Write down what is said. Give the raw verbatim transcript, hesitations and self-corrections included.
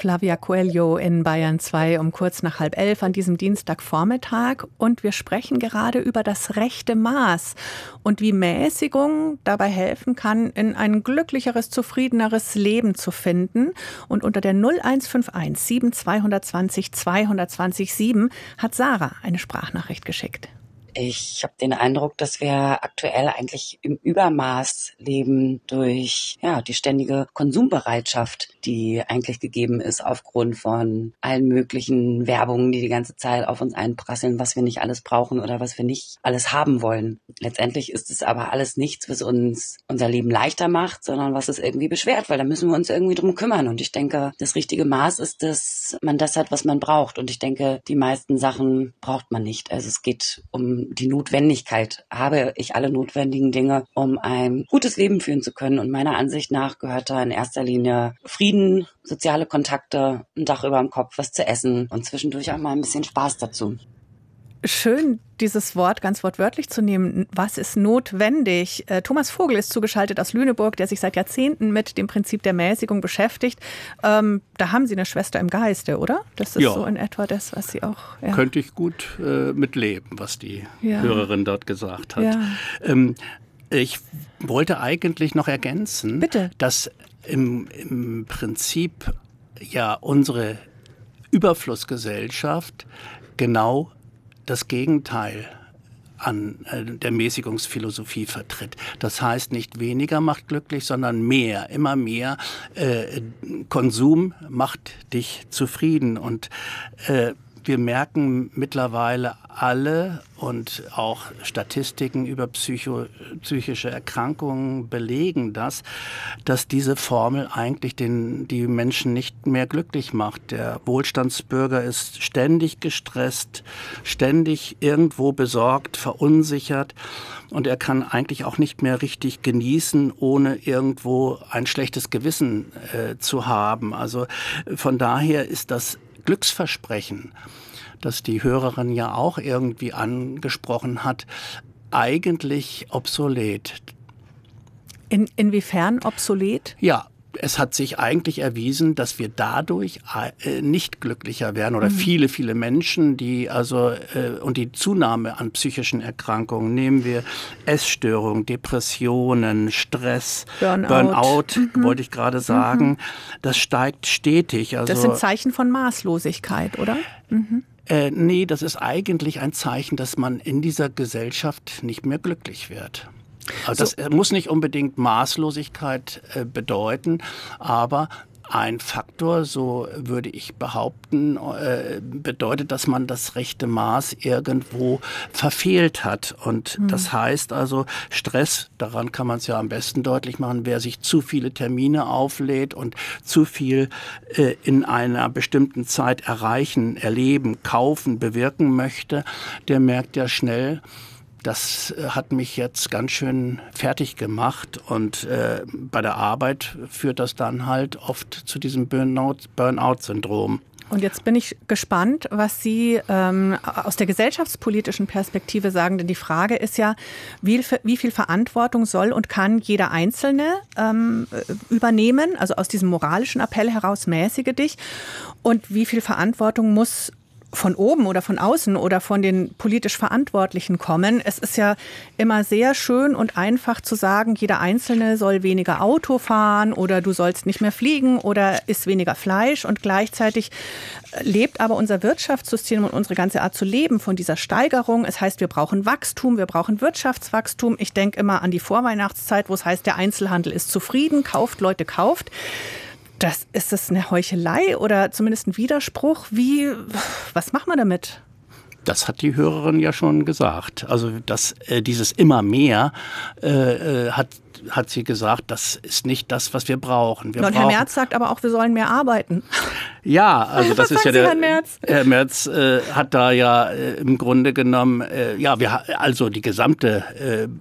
Flavia Coelho in Bayern zwei um kurz nach halb elf an diesem Dienstagvormittag. Und wir sprechen gerade über das rechte Maß und wie Mäßigung dabei helfen kann, in ein glücklicheres, zufriedeneres Leben zu finden. Und unter der null eins fünf eins sieben zwei zwei null zwei zwei null sieben hat Sarah eine Sprachnachricht geschickt. Ich habe den Eindruck, dass wir aktuell eigentlich im Übermaß leben durch ja die ständige Konsumbereitschaft, die eigentlich gegeben ist aufgrund von allen möglichen Werbungen, die die ganze Zeit auf uns einprasseln, was wir nicht alles brauchen oder was wir nicht alles haben wollen. Letztendlich ist es aber alles nichts, was uns unser Leben leichter macht, sondern was es irgendwie beschwert, weil da müssen wir uns irgendwie drum kümmern. Und ich denke, das richtige Maß ist, dass man das hat, was man braucht. Und ich denke, die meisten Sachen braucht man nicht. Also es geht um die Notwendigkeit. Habe ich alle notwendigen Dinge, um ein gutes Leben führen zu können? Und meiner Ansicht nach gehört da in erster Linie Frieden, soziale Kontakte, ein Dach über dem Kopf, was zu essen und zwischendurch auch mal ein bisschen Spaß dazu. Schön, dieses Wort ganz wortwörtlich zu nehmen. Was ist notwendig? Äh, Thomas Vogel ist zugeschaltet aus Lüneburg, der sich seit Jahrzehnten mit dem Prinzip der Mäßigung beschäftigt. Ähm, da haben Sie eine Schwester im Geiste, oder? Das ist ja. so in etwa das, was Sie auch... Ja. Könnte ich gut äh, mitleben, was die ja. Hörerin dort gesagt hat. Ja. Ähm, ich wollte eigentlich noch ergänzen, Bitte. dass im, im Prinzip ja unsere Überflussgesellschaft genau das Gegenteil an der Mäßigungsphilosophie vertritt. Das heißt, nicht weniger macht glücklich, sondern mehr, immer mehr. Äh, Konsum macht dich zufrieden. Und äh, wir merken mittlerweile alle und auch Statistiken über Psycho, psychische Erkrankungen belegen das, dass diese Formel eigentlich den, die Menschen nicht mehr glücklich macht. Der Wohlstandsbürger ist ständig gestresst, ständig irgendwo besorgt, verunsichert und er kann eigentlich auch nicht mehr richtig genießen, ohne irgendwo ein schlechtes Gewissen äh, zu haben. Also von daher ist das Glücksversprechen, das die Hörerin ja auch irgendwie angesprochen hat, eigentlich obsolet. In, inwiefern obsolet? Ja, es hat sich eigentlich erwiesen, dass wir dadurch äh, nicht glücklicher werden oder mhm. viele, viele Menschen, die also äh, und die Zunahme an psychischen Erkrankungen, nehmen wir Essstörungen, Depressionen, Stress, Burnout, Burnout mhm. wollte ich gerade sagen, mhm. das steigt stetig. Also, das sind Zeichen von Maßlosigkeit, oder? Mhm. Äh, nee, das ist eigentlich ein Zeichen, dass man in dieser Gesellschaft nicht mehr glücklich wird. Also das so. muss nicht unbedingt Maßlosigkeit äh, bedeuten, aber ein Faktor, so würde ich behaupten, äh, bedeutet, dass man das rechte Maß irgendwo verfehlt hat. Und mhm. das heißt also Stress, daran kann man es ja am besten deutlich machen, wer sich zu viele Termine auflädt und zu viel äh, in einer bestimmten Zeit erreichen, erleben, kaufen, bewirken möchte, der merkt ja schnell, das hat mich jetzt ganz schön fertig gemacht und äh, bei der Arbeit führt das dann halt oft zu diesem Burnout, Burnout-Syndrom. Und jetzt bin ich gespannt, was Sie ähm, aus der gesellschaftspolitischen Perspektive sagen. Denn die Frage ist ja, wie, wie viel Verantwortung soll und kann jeder Einzelne ähm, übernehmen? Also aus diesem moralischen Appell heraus, mäßige dich. Und wie viel Verantwortung muss von oben oder von außen oder von den politisch Verantwortlichen kommen. Es ist ja immer sehr schön und einfach zu sagen, jeder Einzelne soll weniger Auto fahren oder du sollst nicht mehr fliegen oder isst weniger Fleisch. Und gleichzeitig lebt aber unser Wirtschaftssystem und unsere ganze Art zu leben von dieser Steigerung. Es heißt, wir brauchen Wachstum, wir brauchen Wirtschaftswachstum. Ich denke immer an die Vorweihnachtszeit, wo es heißt, der Einzelhandel ist zufrieden, kauft, Leute, kauft. Das, ist das eine Heuchelei oder zumindest ein Widerspruch? Wie, was macht man damit? Das hat die Hörerin ja schon gesagt. Also dass äh, dieses immer mehr äh, hat, hat sie gesagt, das ist nicht das, was wir brauchen. Wir Und brauchen Herr Merz sagt aber auch, wir sollen mehr arbeiten. Ja, also das was ist ja Sie, der Herr Merz, Herr Merz äh, hat da ja äh, im Grunde genommen, äh, ja, wir also die gesamte äh,